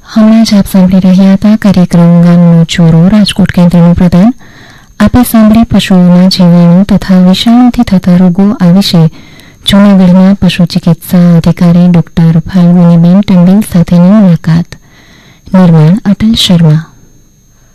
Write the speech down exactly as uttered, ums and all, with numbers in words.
હમણાં જ આપ સાંભળી રહ્યા હતા કાર્યક્રમ ગામનો ચોરો રાજકોટ કેન્દ્રનું પ્રદાન. આપે સાંભળી પશુઓના જીવાણુ તથા વિષાણુથી થતા રોગો આ વિશે જૂનાગઢના પશુ ચિકિત્સા અધિકારી ડોક્ટર ફાલ્ગુનીબેન ટંડેલ સાથેની મુલાકાત. નિર્માણ અટલ શર્મા.